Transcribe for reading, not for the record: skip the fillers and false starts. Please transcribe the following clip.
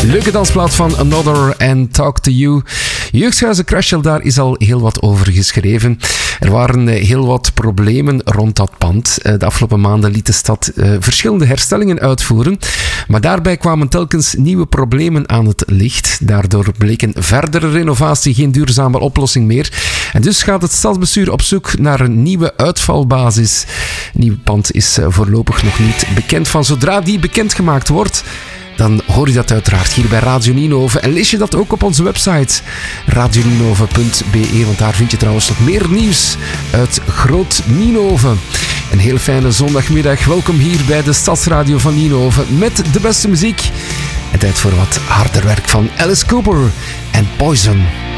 Leuke dansplaat van Another and Talk to You. Jeugdhuizen Crashel, daar is al heel wat over geschreven. Er waren heel wat problemen rond dat pand. De afgelopen maanden liet de stad verschillende herstellingen uitvoeren. Maar daarbij kwamen telkens nieuwe problemen aan het licht. Daardoor bleek een verdere renovatie geen duurzame oplossing meer. En dus gaat het stadsbestuur op zoek naar een nieuwe uitvalbasis. Het nieuwe pand is voorlopig nog niet bekend. Van zodra die bekendgemaakt wordt, dan hoor je dat uiteraard hier bij Radio Nienhoven. En lees je dat ook op onze website radionienhoven.be, want daar vind je trouwens nog meer nieuws uit Groot Nienhoven. Een heel fijne zondagmiddag. Welkom hier bij de Stadsradio van Nienhoven met de beste muziek. En tijd voor wat harder werk van Alice Cooper en Poison.